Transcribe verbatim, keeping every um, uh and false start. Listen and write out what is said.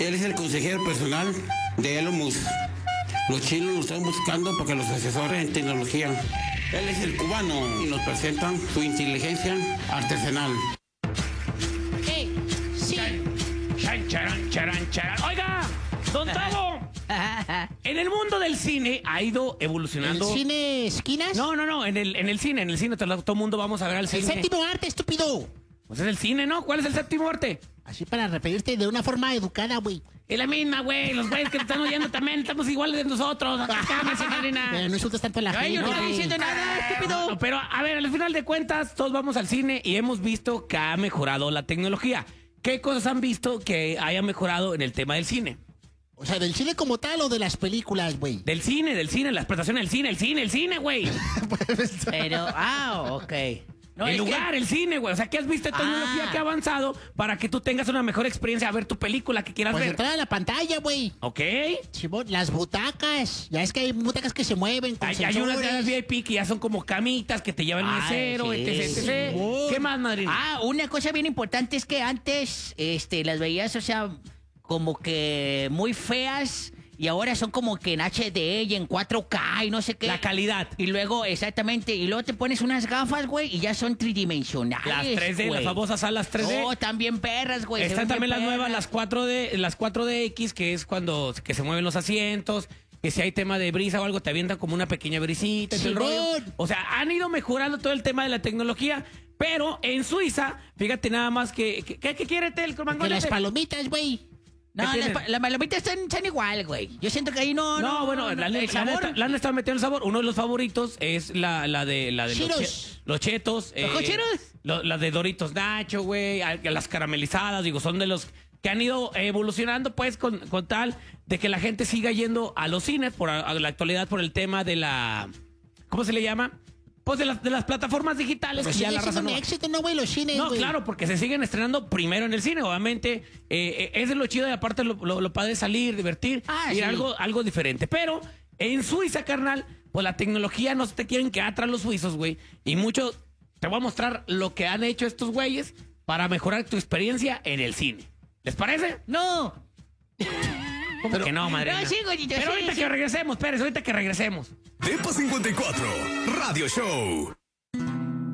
Él es el consejero personal de Elon Musk. Los chinos lo están buscando porque los asesores en tecnología. Él es el cubano y nos presentan su inteligencia artesanal. Eh, sí. Chan, charan, charan, charan. Oiga, don Tavo, en el mundo del cine ha ido evolucionando. ¿El cine esquinas? No, no, no, en el, en el cine, en el cine, todo el mundo vamos a ver al El cine. séptimo arte, estúpido. Pues es el cine, ¿no? ¿Cuál es el séptimo arte? Así para referirte de una forma educada, güey. Es la misma, güey. Los güeyes que te están oyendo también estamos iguales de nosotros. Cálmense, Marina. Pero no insultes tanto a la Ay, gente. yo no estoy güey. diciendo nada, estúpido. No, pero, a ver, al final de cuentas, todos vamos al cine y hemos visto que ha mejorado la tecnología. ¿Qué cosas han visto que haya mejorado en el tema del cine? O sea, ¿del cine como tal o de las películas, güey? Del cine, del cine, la explotación del cine, el cine, el cine, güey. Pero, ah, ok. No, el es lugar, que- el cine, güey. O sea, ¿qué has visto de tecnología Ah. que ha avanzado para que tú tengas una mejor experiencia a ver tu película que quieras Pues ver? entrar a la pantalla, güey. ¿Ok? Simón, las butacas. Ya es que hay butacas que se mueven con Hay, hay unas de las sensores. V I P que ya son como camitas que te lleva el Ay, mesero, sí, etc, etcétera. Simón. ¿Qué más, Madrid? Ah, una cosa bien importante es que antes este, las veías, o sea, como que muy feas y ahora son como que en H D y en cuatro K y no sé qué. La calidad. Y luego, exactamente, y luego te pones unas gafas, güey, y ya son tridimensionales. Las tres D, güey. las famosas salas tres D. Oh, también perras, güey. se Están ven también bien las nuevas, perras. las cuatro D, las cuatro D X, que es cuando que se mueven los asientos, que si hay tema de brisa o algo, te avientan como una pequeña brisita. y todo el rollo. Simón. O sea, han ido mejorando todo el tema de la tecnología, pero en Suiza, fíjate nada más que... que- ¿Qué, qué quiere el Que Mangolete? las palomitas, güey. No, ¿Qué las, tienen? pa- las palomitas están, están igual, güey. Yo siento que ahí no... No, bueno, no, la, el la, sabor... neta- la han estado metiendo el sabor. Uno de los favoritos es la, la de, la de los, Cheetos. che- los chetos. ¿Los cocheros? lo- La de Doritos Nacho, güey. a- Las caramelizadas, digo, son de los que han ido evolucionando, pues, con, con tal de que la gente siga yendo a los cines por a- a la actualidad por el tema de la... ¿Cómo se le llama? Pues de las, de las plataformas digitales. Pues que ya sigue la raza siendo un no- éxito, ¿no, güey? Los cines, no, güey. claro, porque se siguen estrenando primero en el cine, obviamente. Eh, eh, es lo chido y aparte lo, lo, lo padre es salir, divertir Ah, y sí. algo, algo diferente. Pero en Suiza, carnal, pues la tecnología no se te quieren quedar atrás los suizos, güey. Y mucho, te voy a mostrar lo que han hecho estos güeyes para mejorar tu experiencia en el cine. ¿Les parece? No. ¿Cómo que no, madre? No, sí, güeyito, Pero sí, ahorita sí. que regresemos, Pérez, ahorita que regresemos. Depa cincuenta y cuatro, Radio Show.